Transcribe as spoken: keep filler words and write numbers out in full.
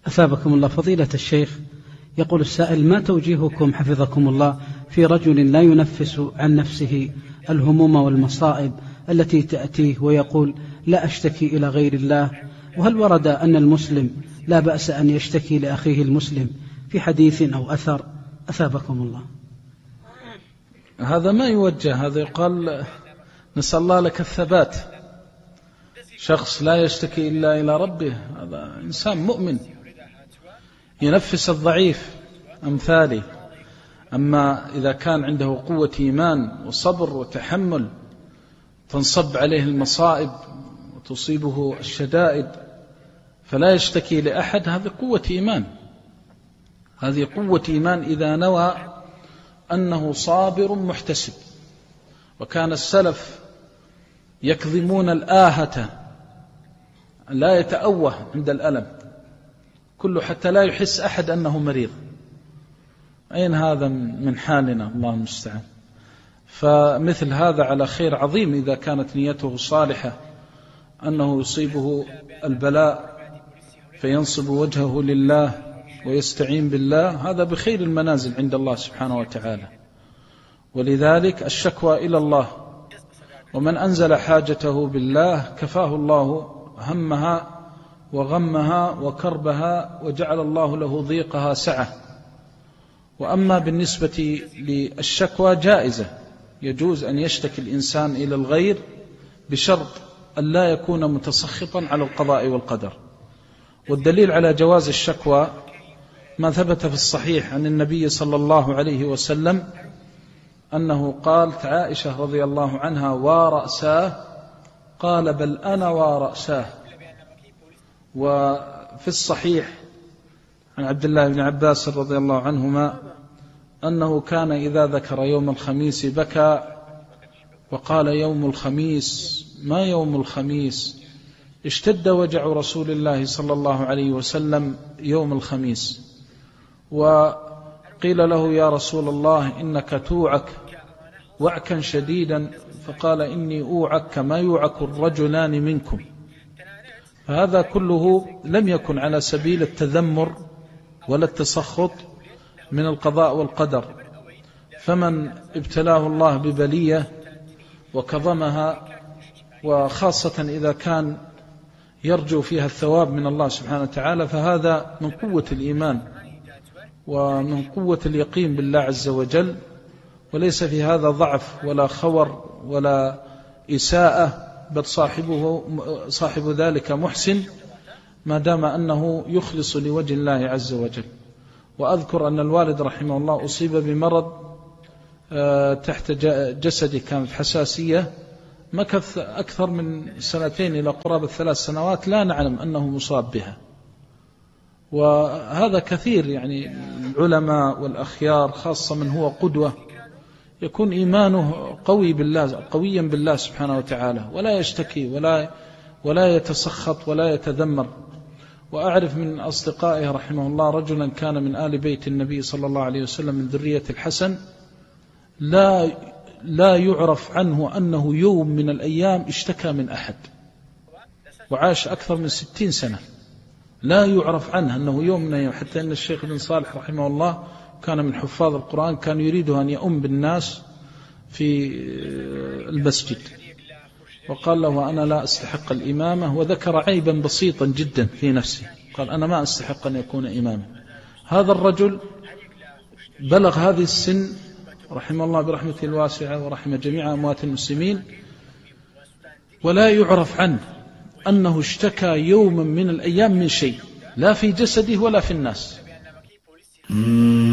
أثابكم الله فضيلة الشيخ. يقول السائل: ما توجيهكم حفظكم الله في رجل لا ينفس عن نفسه الهموم والمصائب التي تأتيه ويقول لا أشتكي إلى غير الله؟ وهل ورد أن المسلم لا بأس أن يشتكي لأخيه المسلم في حديث أو أثر؟ أثابكم الله. هذا ما يوجه، هذا يقال نسأل الله لك الثبات. شخص لا يشتكي إلا إلى ربه، هذا إنسان مؤمن ينفس الضعيف أمثالي. أما إذا كان عنده قوة إيمان وصبر وتحمل تنصب عليه المصائب وتصيبه الشدائد فلا يشتكي لأحد، هذه قوة إيمان. هذه قوة إيمان إذا نوى أنه صابر محتسب. وكان السلف يكظمون الآهة، لا يتأوه عند الألم كله حتى لا يحس أحد أنه مريض. أين هذا من حالنا؟ الله المستعان. فمثل هذا على خير عظيم إذا كانت نيته صالحة أنه يصيبه البلاء فينصب وجهه لله ويستعين بالله، هذا بخير المنازل عند الله سبحانه وتعالى. ولذلك الشكوى إلى الله، ومن أنزل حاجته بالله كفاه الله همها وغمها وكربها وجعل الله له ضيقها سعة. وأما بالنسبة للشكوى جائزة، يجوز أن يشتكي الإنسان إلى الغير بشرط أن لا يكون متسخطا على القضاء والقدر. والدليل على جواز الشكوى ما ثبت في الصحيح عن النبي صلى الله عليه وسلم أنه قالت عائشة رضي الله عنها: ورأساه، قال: بل أنا ورأساه. وفي الصحيح عن عبد الله بن عباس رضي الله عنهما أنه كان إذا ذكر يوم الخميس بكى وقال: يوم الخميس، ما يوم الخميس؟ اشتد وجع رسول الله صلى الله عليه وسلم يوم الخميس، وقيل له: يا رسول الله إنك توعك وعكا شديدا، فقال: إني أوعك كما يوعك الرجلان منكم. فهذا كله لم يكن على سبيل التذمر ولا التسخط من القضاء والقدر. فمن ابتلاه الله ببلية وكظمها، وخاصة إذا كان يرجو فيها الثواب من الله سبحانه وتعالى، فهذا من قوة الإيمان ومن قوة اليقين بالله عز وجل، وليس في هذا ضعف ولا خور ولا إساءة، بل صاحبه صاحب ذلك محسن ما دام أنه يخلص لوجه الله عز وجل. وأذكر أن الوالد رحمه الله أصيب بمرض تحت جسده، كانت حساسية، مكث أكثر من سنتين إلى قرابة ثلاث سنوات لا نعلم أنه مصاب بها. وهذا كثير، يعني العلماء والأخيار خاصة من هو قدوة يكون إيمانه قوي بالله قويا بالله سبحانه وتعالى، ولا يشتكي ولا ولا يتسخط ولا يتذمر. وأعرف من أصدقائه رحمه الله رجلا كان من آل بيت النبي صلى الله عليه وسلم من ذرية الحسن، لا لا يعرف عنه أنه يوم من الأيام اشتكى من أحد، وعاش أكثر من ستين سنة، لا يعرف عنه أنه يوم من الأيام. حتى أن الشيخ بن صالح رحمه الله كان من حفاظ القرآن، كان يريد أن يؤم بالناس في المسجد، وقال له: أنا لا أستحق الإمامة، وذكر عيبا بسيطا جدا في نفسه، قال: أنا ما أستحق أن يكون إماما. هذا الرجل بلغ هذه السن رحمه الله برحمته الواسعة ورحمة جميع أموات المسلمين، ولا يعرف عنه أنه اشتكى يوما من الأيام من شيء، لا في جسده ولا في الناس.